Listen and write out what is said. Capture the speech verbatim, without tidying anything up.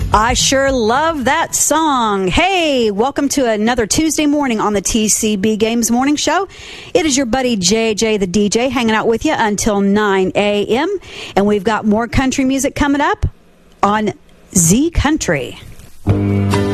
I sure love that song. Hey, welcome to another Tuesday morning on the T C B Games Morning Show. It is your buddy J J the D J hanging out with you until nine a.m. And we've got more country music coming up on Z Country.